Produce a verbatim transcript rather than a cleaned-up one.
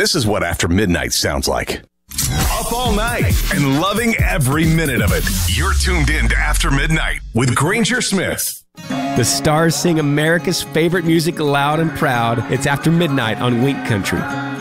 this is what After Midnight sounds like. Up all night and loving every minute of it. You're tuned in to After Midnight with Granger Smith. The stars sing America's favorite music loud and proud. It's After Midnight on Wink Country.